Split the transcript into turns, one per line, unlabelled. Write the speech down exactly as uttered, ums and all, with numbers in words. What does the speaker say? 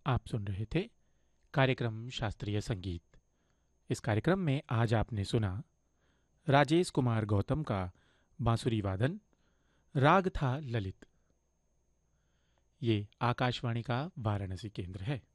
आप सुन रहे थे कार्यक्रम शास्त्रीय संगीत। इस कार्यक्रम में आज आपने सुना राजेश कुमार गौतम का बांसुरी वादन, राग था ललित। ये आकाशवाणी का वाराणसी केंद्र है।